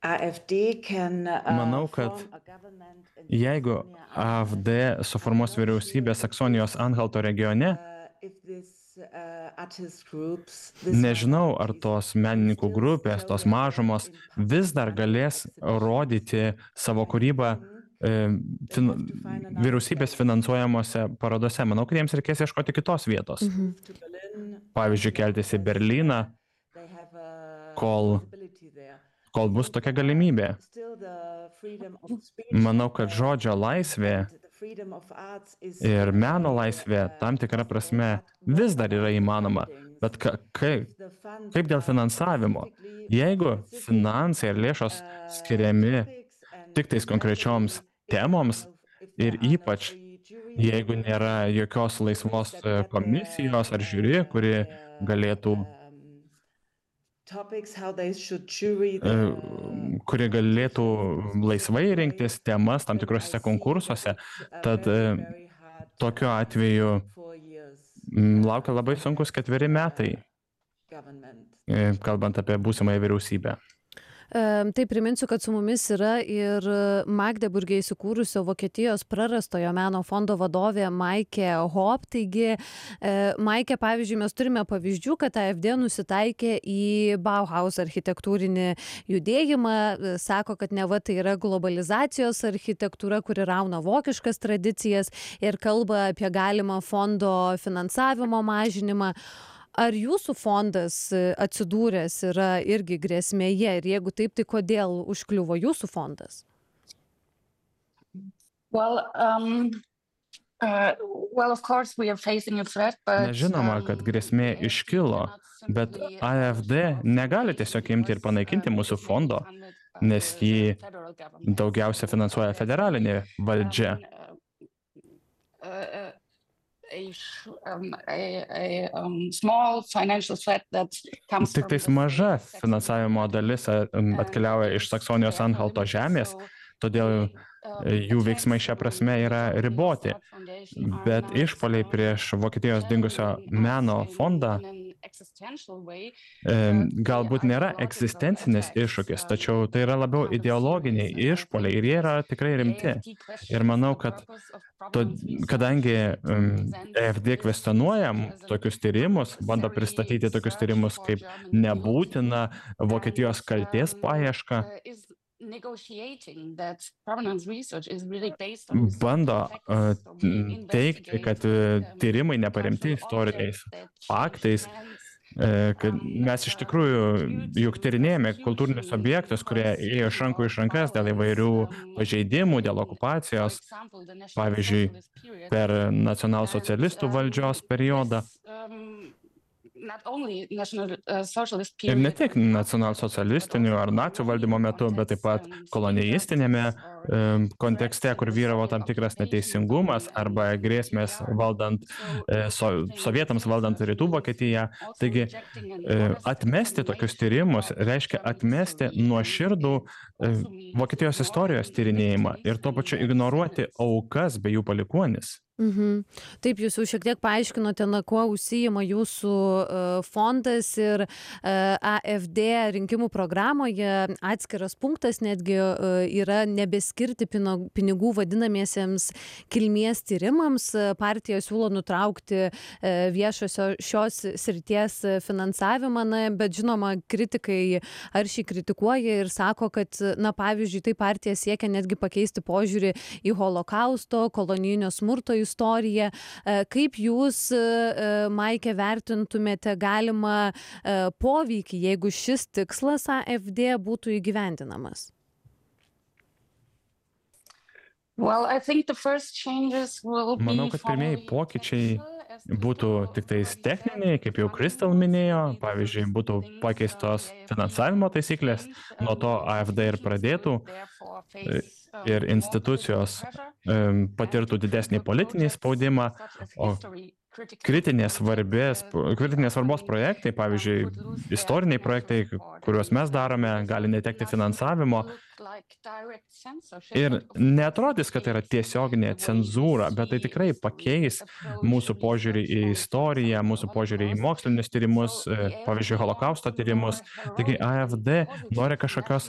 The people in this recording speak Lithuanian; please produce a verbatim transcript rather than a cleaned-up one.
Manau, kad jeigu AfD suformuos vyriausybę Saksonijos Anhalto regione, nežinau, ar tos menininkų grupės, tos mažumos vis dar galės rodyti savo kūrybą e, fin, vyriausybės finansuojamuose parodose. Manau, kad jiems reikės ieškoti kitos vietos. Mhm. Pavyzdžiui, keltis į Berlyną, kol, kol bus tokia galimybė. Manau, kad žodžio laisvė ir meno laisvė tam tikra prasme vis dar yra įmanoma. Bet ka, kaip, kaip dėl finansavimo? Jeigu finansai ir lėšos skiriami tik tais konkrečioms temoms ir ypač jeigu nėra jokios laisvos komisijos ar žiūri, kuri galėtų kuri galėtų laisvai rinktis temas tam tikrose konkursuose, tad tokiu atveju laukia labai sunkus ketveri metai, kalbant apie būsimąją vyriausybę. Tai priminsiu, kad su mumis yra ir Magdeburge įsikūrusio Vokietijos prarastojo meno fondo vadovė Maikė Hop. Taigi, Maikė, pavyzdžiui, mes turime pavyzdžių, kad AfD nusitaikė į Bauhaus architektūrinį judėjimą, sako, kad neva tai yra globalizacijos architektūra, kuri rauna vokiškas tradicijas ir kalba apie galimą fondo finansavimo mažinimą. Ar jūsų fondas atsidūręs yra irgi grėsmėje ir jeigu taip, tai kodėl užkliuvo jūsų fondas? Well, um, uh, well, of course we are facing a threat, but... Na, žinoma, kad grėsmė iškilo, bet AfD negali tiesiog imti ir panaikinti mūsų fondo, nes jį daugiausia finansuoja federalinė valdžia. Tik tais maža finansavimo dalis atkeliauja iš Saksonijos Anhalto žemės, todėl jų veiksmai šią prasme yra riboti. Bet išpoliai prieš Vokietijos dingusio meno fondą galbūt nėra egzistencinis iššūkis, tačiau tai yra labiau ideologiniai išpoliai ir jie yra tikrai rimti. Ir manau, kad to, kadangi AfD kvestionuoja tokius tyrimus, bando pristatyti tokius tyrimus kaip nebūtina Vokietijos kaltės paieška, bando teigti, kad tyrimai neparemti istoriniais faktais, kad mes iš tikrųjų juk tyrinėjame kultūrinius objektus, kurie ėjo iš rankų iš rankas dėl įvairių pažeidimų, dėl okupacijos, pavyzdžiui, per nacionalsocialistų valdžios periodą. Ir ne tik nacionalsocialistinių ar nacių valdymo metu, bet taip pat kolonijistinėme kontekste, kur vyravo tam tikras neteisingumas arba grėsmės valdant, so, sovietams valdant rytų Vokietiją. Taigi, atmesti tokius tyrimus reiškia atmesti nuoširdų Vokietijos istorijos tyrinėjimą ir tuo pačiu ignoruoti aukas bei jų palikuonis. Mhm. Taip, jūs jau šiek tiek paaiškinote, na, kuo užsijima jūsų fondas ir AfD rinkimų programoje atskiras punktas netgi yra nebeskirti pinigų vadinamiesiems kilmės tyrimams. Partija siūlo nutraukti viešosio šios srities finansavimą, na, bet žinoma, kritikai aršiai kritikuoja ir sako, kad, na, pavyzdžiui, tai partija siekia netgi pakeisti požiūrį į holokausto, kolonijinio smurto istoriją. Kaip jūs, Maikė, vertintumėte galimą poveikį, jeigu šis tikslas AfD būtų įgyvendinamas? Well, I think the first changes will be Manau, kad pirmieji pokyčiai būtų tik tais techniniai, kaip jau Kristal minėjo, pavyzdžiui, būtų pakeistos finansavimo taisyklės, nuo to AfD ir pradėtų ir institucijos patirtų didesnį politinį spaudimą, o kritinės svarbės, kritinės svarbos projektai, pavyzdžiui, istoriniai projektai, kuriuos mes darome, gali netekti finansavimo ir neatrodys, kad tai yra tiesioginė cenzūra, bet tai tikrai pakeis mūsų požiūrį į istoriją, mūsų požiūrį į mokslinius tyrimus, pavyzdžiui, holokausto tyrimus. Taigi AfD nori kažkokios